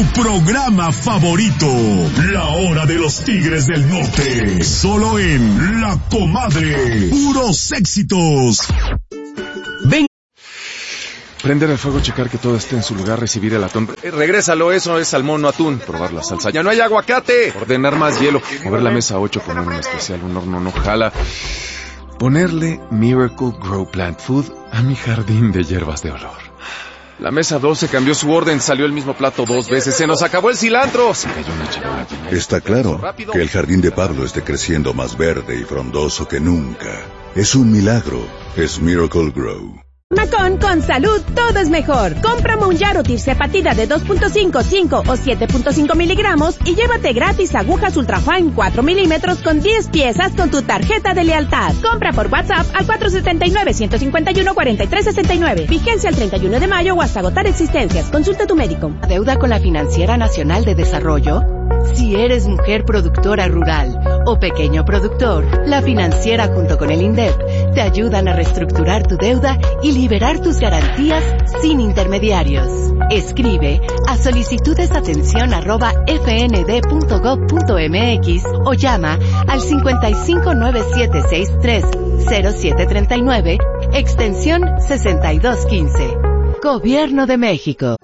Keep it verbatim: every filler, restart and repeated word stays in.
tu programa favorito, La Hora de los Tigres del Norte, solo en La Comadre, puros éxitos. Ven. Prender el fuego, checar que todo esté en su lugar, recibir el atún. Eh, regrésalo, eso es salmón, no atún. Probar la salsa. ¡Ya no hay aguacate! Ordenar más hielo. Mover la mesa ocho, poner un especial, un horno no jala. Ponerle Miracle Grow Plant Food a mi jardín de hierbas de olor. La mesa doce cambió su orden, salió el mismo plato dos veces. ¡Se nos acabó el cilantro! Se cayó una charola llena. Está claro que el jardín de Pablo esté creciendo más verde y frondoso que nunca. Es un milagro. Es Miracle Grow. Macón, con salud, todo es mejor. Compra Monjaro Tirzepatida de dos punto cinco, cinco o siete punto cinco miligramos y llévate gratis agujas Ultrafine cuatro milímetros con diez piezas con tu tarjeta de lealtad. Compra por WhatsApp al cuatro siete nueve, uno cinco uno, cuatro tres seis nueve. Vigencia el treinta y uno de mayo o hasta agotar existencias. Consulta a tu médico. ¿Deuda con la Financiera Nacional de Desarrollo? Si eres mujer productora rural o pequeño productor, la Financiera junto con el INDEP te ayudan a reestructurar tu deuda y liberar tus garantías sin intermediarios. Escribe a solicitudesatención arroba fnd.gov.mx o llama al cincuenta y cinco nueve siete seis tres cero siete treinta y nueve, extensión sesenta y dos quince. Gobierno de México.